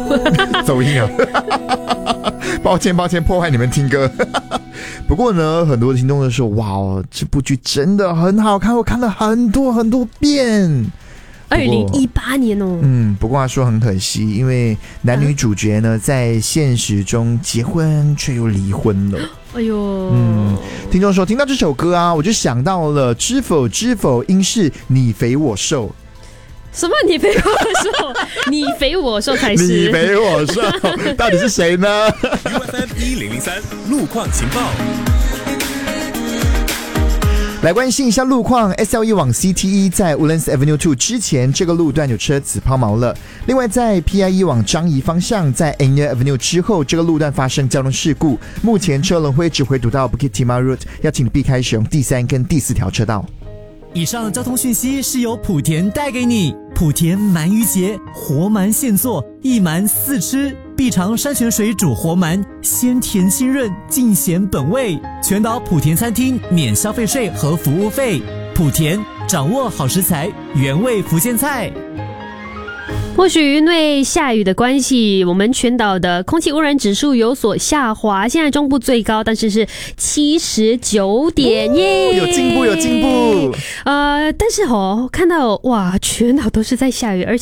走音啊！抱歉，破坏你们听歌。不过呢，很多听众都说，哇哦，这部剧真的很好看，我看了很多遍。 2018年哦。 不过他说很可惜，因为男女主角呢在现实中结婚却又离婚了。 哎呦， 听众说听到这首歌啊，我就想到了知否应是你肥我瘦。 什么你肥我瘦？你肥我瘦才是。 你肥我瘦，到底是谁呢 ？UFM1003路况情报。 来关心一下路况 ，SLE 往 CTE 在 Woodlands Avenue 2之前，这个路段有车子抛锚了。另外，在 PIE 往樟宜方向，在 Anya Avenue 之后，这个路段发生交通事故，目前车轮会只会堵到 Bukit Timah Road， 要请你避开使用第3跟第4条车道。 以上交通讯息是由莆田带给你。莆田鳗鱼节，活鳗现做，一鳗4吃，必尝山泉水煮活鳗，鲜甜清润，尽显本味。全岛莆田餐厅免消费税和服务费。莆田掌握好食材，原味福建菜。 或许因为下雨的关系，我们全岛的空气污染指数有所下滑，现在中部最高，但是79点耶， 有进步。 但是看到哇，全岛都是在下雨，而且